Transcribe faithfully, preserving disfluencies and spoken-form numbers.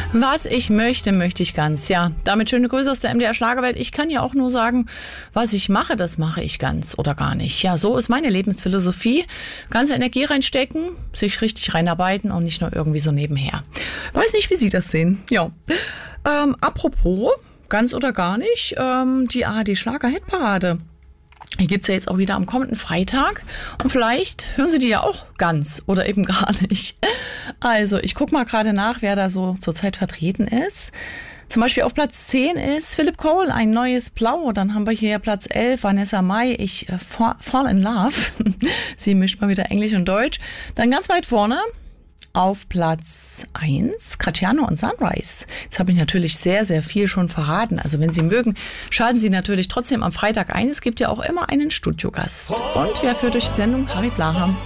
Was ich möchte, möchte ich ganz. Ja, damit schöne Grüße aus der M D R Schlagerwelt. Ich kann ja auch nur sagen, was ich mache, das mache ich ganz oder gar nicht. Ja, so ist meine Lebensphilosophie. Ganze Energie reinstecken, sich richtig reinarbeiten und nicht nur irgendwie so nebenher. Weiß nicht, wie Sie das sehen. Ja. Ähm, apropos, ganz oder gar nicht, ähm, die A R D Schlager-Hitparade. Die gibt es ja jetzt auch wieder am kommenden Freitag. Und vielleicht hören Sie die ja auch ganz oder eben gar nicht. Also, ich gucke mal gerade nach, wer da so zurzeit vertreten ist. Zum Beispiel auf Platz zehn ist Philip Cole, ein neues Blau. Dann haben wir hier Platz elf, Vanessa Mai, ich äh, Fall in Love. Sie mischt mal wieder Englisch und Deutsch. Dann ganz weit vorne auf Platz eins, Cresciano und Sunrise. Jetzt habe ich natürlich sehr, sehr viel schon verraten. Also wenn Sie mögen, schalten Sie natürlich trotzdem am Freitag ein. Es gibt ja auch immer einen Studiogast. Und wer führt durch die Sendung? Harry Blaham.